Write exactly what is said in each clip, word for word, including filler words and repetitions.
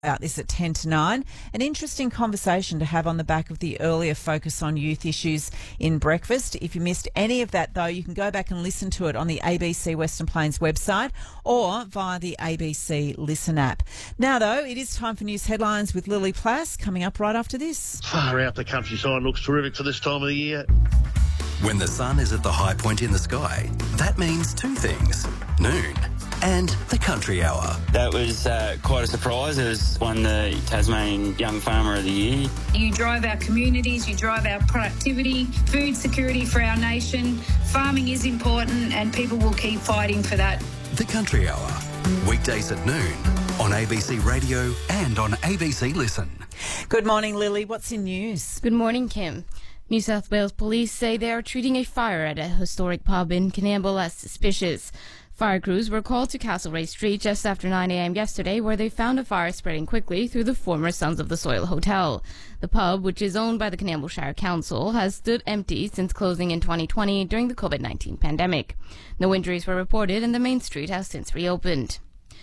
About this at ten to nine. An interesting conversation to have on the back of the earlier focus on youth issues in breakfast. If you missed any of that, though, you can go back and listen to it on the A B C Western Plains website or via the A B C Listen app. Now, though, it is time for news headlines with Lily Plass coming up right after this. Far out, the countryside looks terrific for this time of the year. When the sun is at the high point in the sky, that means two things: noon and the country hour. That was uh, quite a surprise. It was won the Tasmanian Young Farmer of the Year. You drive our communities, you drive our productivity, food security for our nation. Farming is important and people will keep fighting for that. The country hour, weekdays at noon on A B C Radio and on A B C Listen. Good morning, Lily. What's in news? Good morning, Kim. New South Wales police say they are treating a fire at a historic pub in Coonamble as suspicious. Fire crews were called to Castlereagh Street just after nine a.m. yesterday, where they found a fire spreading quickly through the former Sons of the Soil Hotel. The pub, which is owned by the Coonamble Shire Council, has stood empty since closing in twenty twenty during the COVID nineteen pandemic. No injuries were reported and the main street has since reopened.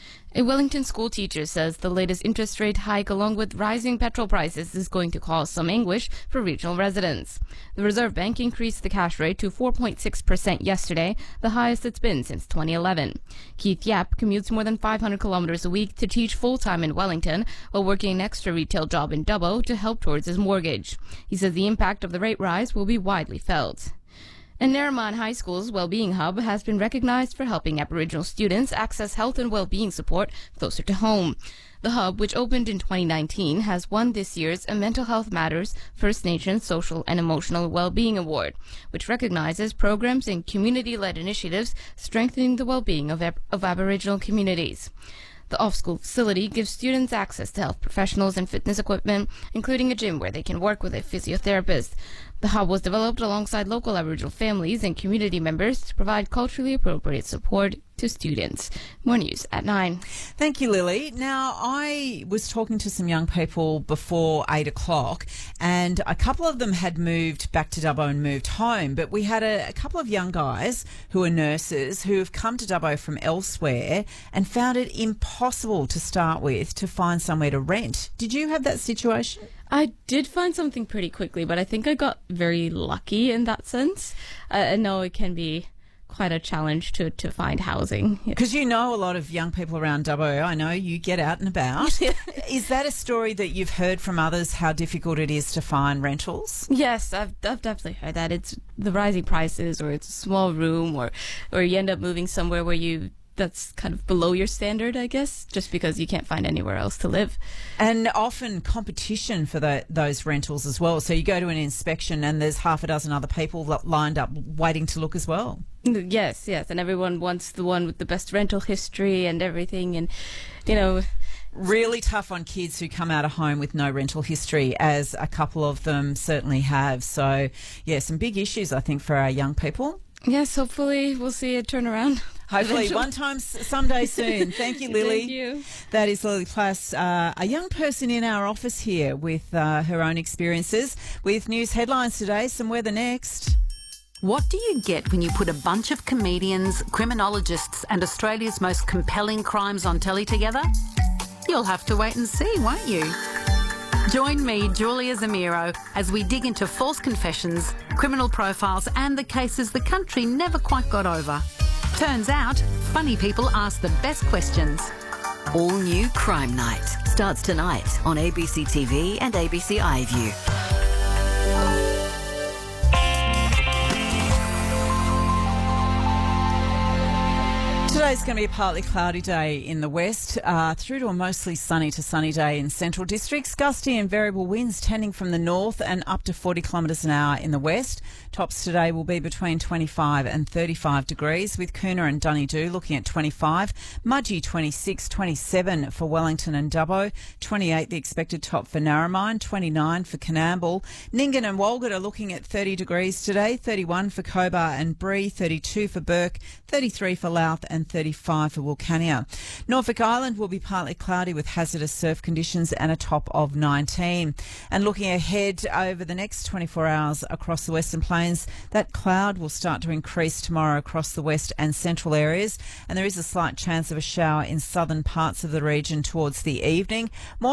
A Wellington school teacher says the latest interest rate hike along with rising petrol prices is going to cause some anguish for regional residents. The Reserve Bank increased the cash rate to four point six percent yesterday, the highest it's been since twenty eleven. Keith Yap commutes more than five hundred kilometres a week to teach full-time in Wellington while working an extra retail job in Dubbo to help towards his mortgage. He says the impact of the rate rise will be widely felt. And Narromine High School's Wellbeing Hub has been recognized for helping Aboriginal students access health and well-being support closer to home. The hub, which opened in twenty nineteen, has won this year's A Mental Health Matters First Nations Social and Emotional Wellbeing Award, which recognizes programs and community-led initiatives strengthening the well-being of, ab- of Aboriginal communities. The off-school facility gives students access to health professionals and fitness equipment, including a gym where they can work with a physiotherapist. The hub was developed alongside local Aboriginal families and community members to provide culturally appropriate support to students. More news at nine. Thank you, Lily. Now, I was talking to some young people before eight o'clock and a couple of them had moved back to Dubbo and moved home, but we had a, a couple of young guys who are nurses who have come to Dubbo from elsewhere and found it impossible to start with to find somewhere to rent. Did you have that situation? I did find something pretty quickly, but I think I got very lucky in that sense. Uh, I know it can be quite a challenge to, to find housing. Because you know a lot of young people around Dubbo. I know you get out and about. Is that a story that you've heard from others, how difficult it is to find rentals? Yes, I've, I've definitely heard that. It's the rising prices, or it's a small room, or, or you end up moving somewhere where you that's kind of below your standard, I guess, just because you can't find anywhere else to live. And often competition for the, those rentals as well. So you go to an inspection and there's half a dozen other people lined up waiting to look as well. Yes, yes. And everyone wants the one with the best rental history and everything. And, you know, really tough on kids who come out of home with no rental history, as a couple of them certainly have. So, yeah, some big issues, I think, for our young people. Yes, hopefully we'll see a turnaround. Hopefully, eventually. One time, someday soon. Thank you, Lily. Thank you. That is Lily Plass, uh, a young person in our office here with uh, her own experiences. With news headlines today, some weather next. What do you get when you put a bunch of comedians, criminologists and Australia's most compelling crimes on telly together? You'll have to wait and see, won't you? Join me, Julia Zamiro, as we dig into false confessions, criminal profiles and the cases the country never quite got over. Turns out, funny people ask the best questions. All new Crime Night starts tonight on A B C T V and A B C iView. Today's going to be a partly cloudy day in the west, uh, through to a mostly sunny to sunny day in central districts. Gusty and variable winds tending from the north and up to forty kilometres an hour in the west. Tops today will be between twenty-five and thirty-five degrees, with Coona and Dunedoo looking at twenty-five, Mudgee twenty-six, twenty-seven for Wellington and Dubbo, twenty-eight the expected top for Narromine, twenty-nine for Coonamble. Nyngan and Walgett are looking at thirty degrees today, thirty-one for Cobar and Bree, thirty-two for Burke, thirty-three for Louth and thirty-five for Wilcannia. Norfolk Island will be partly cloudy with hazardous surf conditions and a top of nineteen. And looking ahead over the next twenty-four hours across the Western Plains, that cloud will start to increase tomorrow across the west and central areas, and there is a slight chance of a shower in southern parts of the region towards the evening. More